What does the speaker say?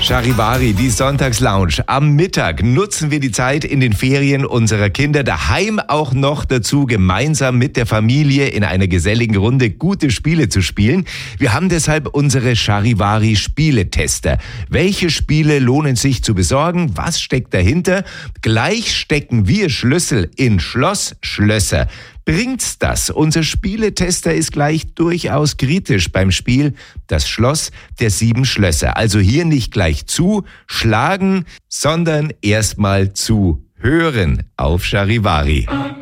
Charivari, die Sonntagslounge. Am Mittag nutzen wir die Zeit in den Ferien unserer Kinder daheim auch noch dazu, gemeinsam mit der Familie in einer geselligen Runde gute Spiele zu spielen. Wir haben deshalb unsere Charivari-Spieletester. Welche Spiele lohnen sich zu besorgen? Was steckt dahinter? Gleich stecken wir Schlüssel in Schlossschlösser. Bringt's das? Unser Spieletester ist gleich durchaus kritisch beim Spiel Das Schloss der 7 Schlösser. Also hier nicht gleich zuschlagen, sondern erstmal zuhören auf Charivari.